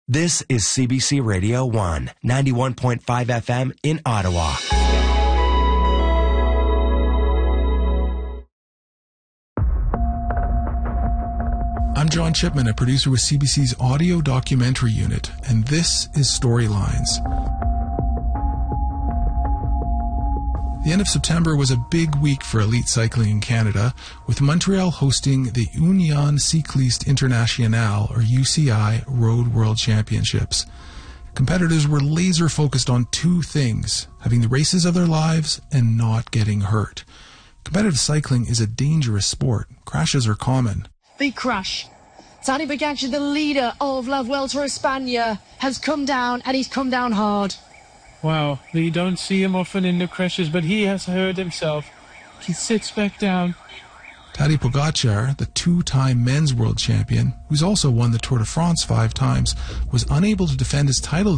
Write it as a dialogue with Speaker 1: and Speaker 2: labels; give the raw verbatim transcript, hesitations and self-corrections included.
Speaker 1: This is C B C Radio one, ninety-one point five F M in Ottawa.
Speaker 2: I'm John Chipman, a producer with C B C's audio documentary unit, and this is Storylines. The end of September was a big week for elite cycling in Canada, with Montreal hosting the Union Cycliste Internationale, or U C I, Road World Championships. Competitors were laser focused on two things: having the races of their lives and not getting hurt. Competitive cycling is a dangerous sport. Crashes are common.
Speaker 3: Big crash. Tadej Pogacar, the leader of La Vuelta a España, has come down, and he's come down hard.
Speaker 4: Wow, you don't see him often in the crashes, but he has hurt himself. He sits back down.
Speaker 2: Tadej Pogacar, the two-time men's world champion, who's also won the Tour de France five times, was unable to defend his title